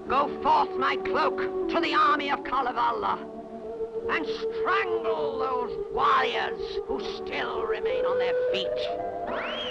Go forth, my cloak, to the army of Kalevala, and strangle those warriors who still remain on their feet.